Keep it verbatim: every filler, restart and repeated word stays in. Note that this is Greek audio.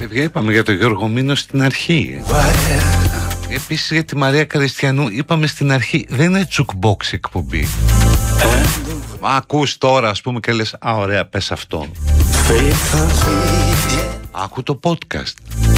Παιδιά, είπαμε για τον Γιώργο Μήνο στην αρχή. Επίσης για τη Μαρία Καριστιανού είπαμε στην αρχή, δεν είναι τσουκμπόξ εκπομπή. Μα ακούς τώρα ας πούμε και λες, α ωραία, πες αυτό. Άκου το podcast.